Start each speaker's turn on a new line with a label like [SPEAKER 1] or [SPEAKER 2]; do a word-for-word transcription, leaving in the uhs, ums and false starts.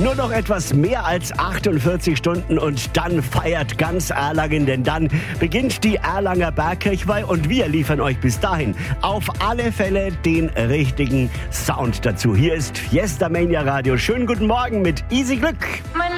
[SPEAKER 1] Nur noch etwas mehr als achtundvierzig Stunden und dann feiert ganz Erlangen, denn dann beginnt die Erlanger Bergkirchweih und wir liefern euch bis dahin auf alle Fälle den richtigen Sound dazu. Hier ist Fiesta Mania Radio. Schönen guten Morgen mit Easy Glück.
[SPEAKER 2] Mein